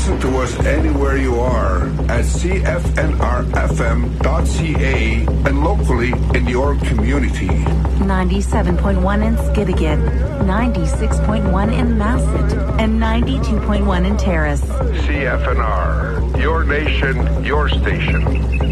Listen to us anywhere you are at cfnrfm.ca and locally in your community. 97.1 in Skidegate, 96.1 in Masset, and 92.1 in Terrace. CFNR, your nation, your station.